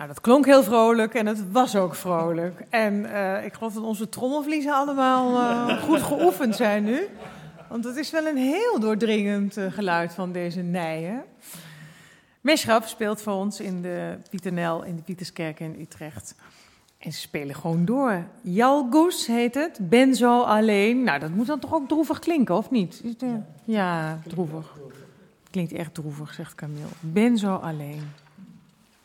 Nou, dat klonk heel vrolijk en het was ook vrolijk. En ik geloof dat onze trommelvliezen allemaal goed geoefend zijn nu. Want het is wel een heel doordringend geluid van deze nijen. Meschap speelt voor ons in de Pieternel in de Pieterskerk in Utrecht. En ze spelen gewoon door. Jalgoes heet het. Ben zo alleen. Nou, dat moet dan toch ook droevig klinken, of niet? Ja, droevig. Klinkt echt droevig, zegt Camille. Ben zo alleen.